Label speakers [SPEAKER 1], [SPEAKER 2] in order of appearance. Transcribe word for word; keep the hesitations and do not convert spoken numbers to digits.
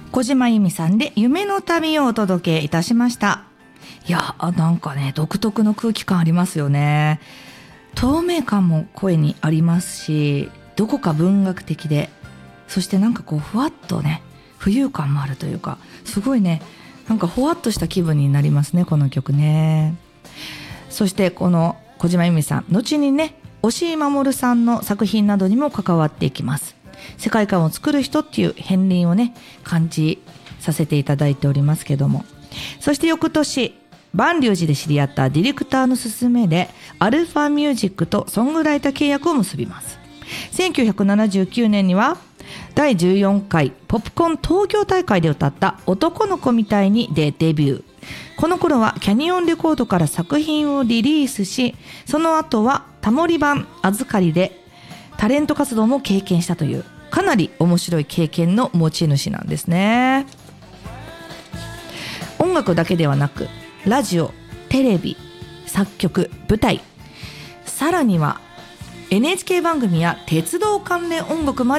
[SPEAKER 1] 小島由美さんで夢の旅をお届けいたしました。いや、なんかね、独特の空気感ありますよね。透明感も声にありますし、どこか文学的で、そしてなんかこうふわっとね、浮遊感もあるというか、すごいね、なんかほわっとした気分になりますね、この曲ね。そしてこの小島由美さん、後にね、押井守さんの作品などにも関わっていきます。世界観を作る人っていう片鱗をね、感じさせていただいておりますけども、そして翌年、万隆寺で知り合ったディレクターの勧めでアルファミュージックとソングライター契約を結びます。せんきゅうひゃくななじゅうきゅうねんにはだいじゅうよんかいポップコーン東京大会で歌った男の子みたいにでデビュー。この頃はキャニオンレコードから作品をリリースし、その後はタモリ版預かりでタレント活動も経験したという、かなり面白い経験の持ち主なんですね。音楽だけではなくラジオ、テレビ、作曲、舞台、さらには エヌエイチケー 番組や鉄道関連音楽まで